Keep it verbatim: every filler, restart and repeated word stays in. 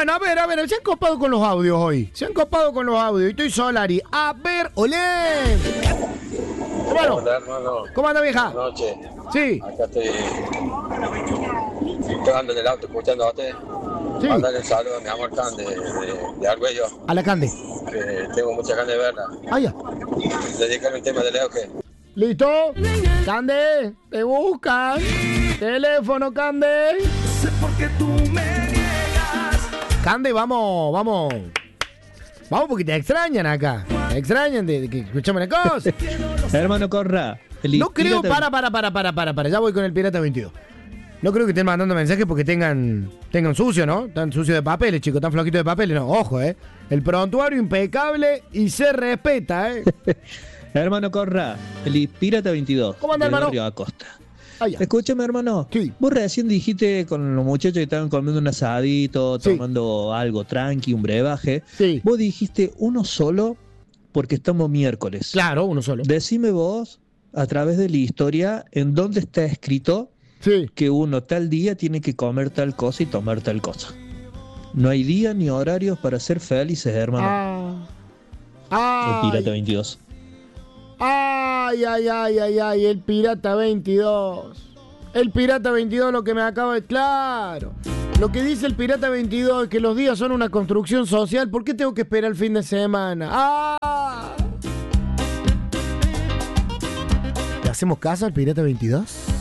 Bueno, a ver, a ver, se han copado con los audios hoy. Se han copado con los audios. Estoy Solari. A ver, olé. Hermano. Hola, hermano. ¿Cómo anda, vieja? Buenas noches. Sí. Acá estoy. Estoy andando en el auto escuchando a usted. Sí. Mandarle un saludo a mi amor Can de, de, de Argüello. A la Cande. Que tengo mucha ganas de verla. Ah, ya. Dedicarme el tema de Leo que. ¿Listo? Cande, te buscan. Teléfono, Cande. Sé por qué tú me niegas. Cande, vamos, vamos. Vamos porque te extrañan acá. Te extrañan de, de que escuchame una cosa. Hermano Corra. feliz No creo, pirata- para, para, para, para, para, para. Ya voy con el Pirata veintidós. No creo que estén mandando mensajes porque tengan tengan sucio, ¿no? Tan sucio de papeles, chicos, tan floquito de papeles. No, ojo, ¿eh? El prontuario impecable y se respeta, ¿eh? Hermano Corra, feliz Pirata veintidós. ¿Cómo anda, de hermano? Barrio Acosta. Ah, ya. Escúchame, hermano. Sí. Vos recién dijiste con los muchachos que estaban comiendo un asadito, Sí. tomando algo tranqui, un brebaje. Sí. Vos dijiste uno solo porque estamos miércoles. Claro, uno solo. Decime vos, a través de la historia, en dónde está escrito Sí. que uno tal día tiene que comer tal cosa y tomar tal cosa. No hay día ni horarios para ser felices, hermano. Ah. El Pirata Ay, veintidós. ay, ay, ay, ay, ay, el Pirata veintidós. El Pirata veintidós, lo que me acaba de... Claro. Lo que dice el Pirata veintidós es que los días son una construcción social. ¿Por qué tengo que esperar el fin de semana? ¡Ah! ¿Le hacemos caso al Pirata veintidós?